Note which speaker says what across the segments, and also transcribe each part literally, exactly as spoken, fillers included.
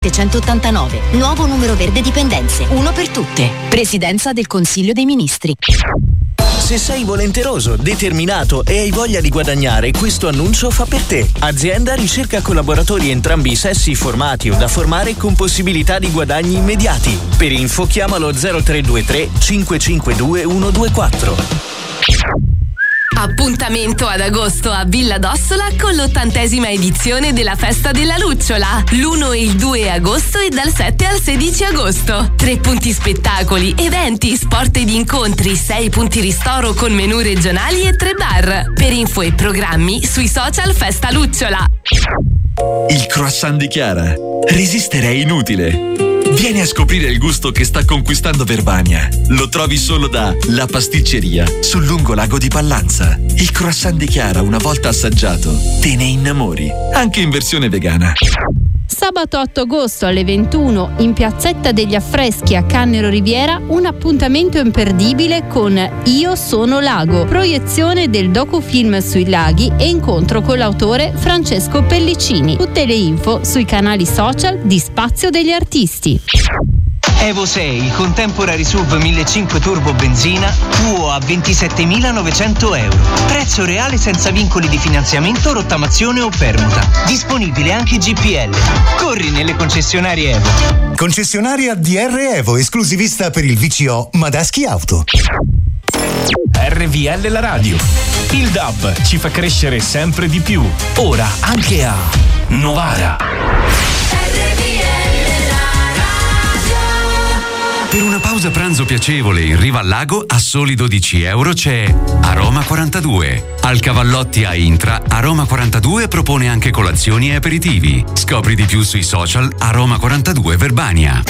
Speaker 1: centottantanove. Nuovo numero verde dipendenze, uno per tutte. Presidenza del Consiglio dei Ministri.
Speaker 2: Se sei volenteroso, determinato e hai voglia di guadagnare, questo annuncio fa per te. Azienda ricerca collaboratori entrambi i sessi formati o da formare con possibilità di guadagni immediati. Per info chiamalo zero tre due tre cinque cinque due uno due quattro.
Speaker 3: Appuntamento ad agosto a Villa d'Ossola con l'ottantesima edizione della Festa della Lucciola. L'primo e il due agosto e dal sette al sedici agosto. Tre punti spettacoli, eventi, sport ed incontri, sei punti ristoro con menù regionali e tre bar. Per info e programmi sui social Festa Lucciola.
Speaker 4: Il croissant di Chiara. Resistere è inutile. Vieni a scoprire il gusto che sta conquistando Verbania. Lo trovi solo da La Pasticceria, sul lungolago di Pallanza. Il croissant di Chiara, una volta assaggiato, te ne innamori, anche in versione vegana.
Speaker 5: Sabato otto agosto alle ventuno in Piazzetta degli Affreschi a Cannero Riviera un appuntamento imperdibile con Io sono Lago, proiezione del docufilm sui laghi e incontro con l'autore Francesco Pellicini. Tutte le info sui canali social di Spazio degli Artisti.
Speaker 6: Evo sei, il Contemporary S U V millecinquecento Turbo benzina, tuo a ventisettemilanovecento euro. Prezzo reale senza vincoli di finanziamento, rottamazione o permuta. Disponibile anche G P L. Corri nelle concessionarie Evo.
Speaker 7: Concessionaria D R Evo, esclusivista per il V C O Madaschi Auto.
Speaker 8: R V L la radio. Il D A B ci fa crescere sempre di più. Ora anche a Novara.
Speaker 9: Per una pausa pranzo piacevole in riva al lago a soli dodici euro c'è Aroma quarantadue. Al Cavallotti a Intra, Aroma quarantadue propone anche colazioni e aperitivi. Scopri di più sui social Aroma quarantadue Verbania.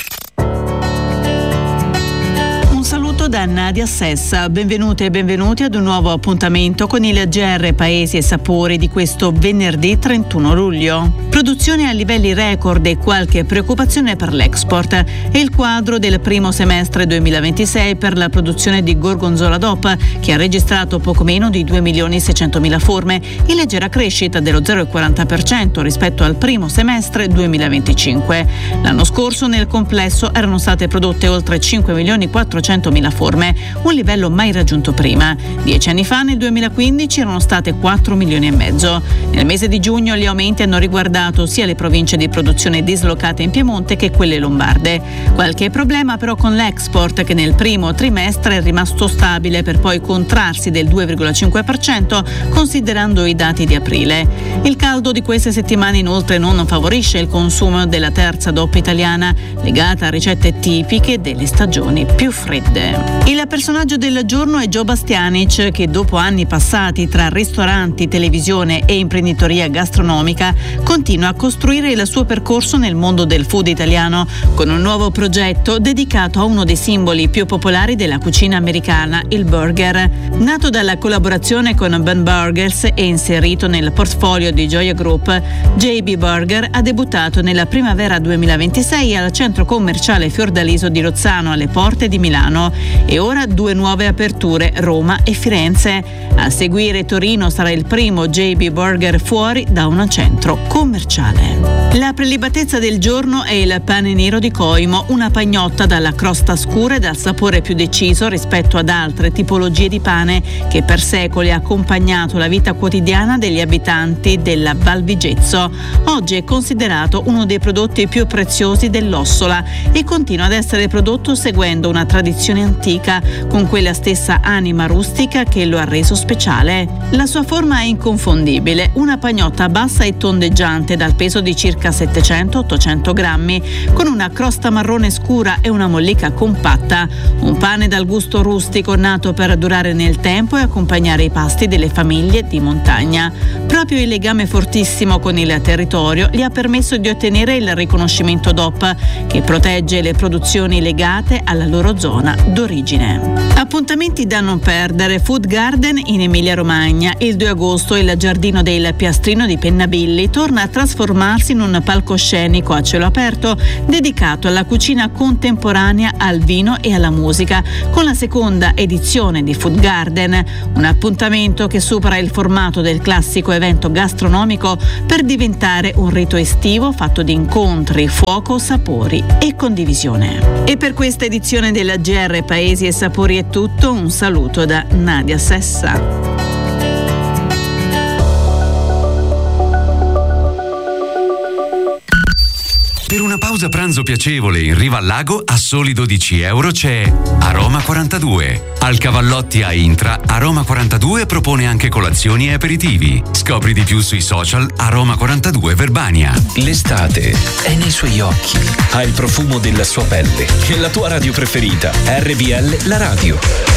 Speaker 10: Da Nadia Sessa, benvenute e benvenuti ad un nuovo appuntamento con il G R Paesi e Sapori di questo venerdì trentuno luglio. Produzione a livelli record e qualche preoccupazione per l'export è il quadro del primo semestre duemilaventisei per la produzione di Gorgonzola D O P, che ha registrato poco meno di due milioni seicentomila forme, in leggera crescita dello zero virgola quaranta per cento rispetto al primo semestre duemilaventicinque. L'anno scorso nel complesso erano state prodotte oltre cinque milioni quattrocentomila forme, un livello mai raggiunto prima. Dieci anni fa, nel duemilaquindici, erano state quattro milioni e mezzo. Nel mese di giugno gli aumenti hanno riguardato sia le province di produzione dislocate in Piemonte che quelle lombarde. Qualche problema però con l'export, che nel primo trimestre è rimasto stabile per poi contrarsi del due virgola cinque per cento considerando i dati di aprile. Il caldo di queste settimane inoltre non favorisce il consumo della terza D O P italiana, legata a ricette tipiche delle stagioni più fredde. Il personaggio del giorno è Joe Bastianic, che dopo anni passati tra ristoranti, televisione e imprenditoria gastronomica continua a costruire il suo percorso nel mondo del food italiano con un nuovo progetto dedicato a uno dei simboli più popolari della cucina americana, il burger. Nato dalla collaborazione con Ben Burgers e inserito nel portfolio di Gioia Group, J B Burger ha debuttato nella primavera duemilaventisei al centro commerciale Fiordaliso di Rozzano, alle porte di Milano, e ora due nuove aperture, Roma e Firenze. A seguire Torino sarà il primo J B Burger fuori da un centro commerciale. La prelibatezza del giorno è il pane nero di Coimo, una pagnotta dalla crosta scura e dal sapore più deciso rispetto ad altre tipologie di pane che per secoli ha accompagnato la vita quotidiana degli abitanti della Val Vigezzo. Oggi è considerato uno dei prodotti più preziosi dell'Ossola e continua ad essere prodotto seguendo una tradizione antica, con quella stessa anima rustica che lo ha reso speciale. La sua forma è inconfondibile, una pagnotta bassa e tondeggiante dal peso di circa settecento ottocento grammi, con una crosta marrone scura e una mollica compatta. Un pane dal gusto rustico, nato per durare nel tempo e accompagnare i pasti delle famiglie di montagna. Proprio il legame fortissimo con il territorio gli ha permesso di ottenere il riconoscimento D O P, che protegge le produzioni legate alla loro zona d'origine. d'origine. Appuntamenti da non perdere: Food Garden in Emilia Romagna. Il due agosto il Giardino del Piastrino di Pennabilli torna a trasformarsi in un palcoscenico a cielo aperto dedicato alla cucina contemporanea, al vino e alla musica, con la seconda edizione di Food Garden, un appuntamento che supera il formato del classico evento gastronomico per diventare un rito estivo fatto di incontri, fuoco, sapori e condivisione. E per questa edizione della G R Paesi e Sapori è tutto. Un saluto da Nadia Sessa.
Speaker 9: Per una pausa pranzo piacevole in riva al lago a soli dodici euro c'è Aroma quarantadue. Al Cavallotti a Intra, Aroma quarantadue propone anche colazioni e aperitivi. Scopri di più sui social Aroma quarantadue Verbania.
Speaker 8: L'estate è nei suoi occhi, ha il profumo della sua pelle. E la tua radio preferita, R V L La Radio.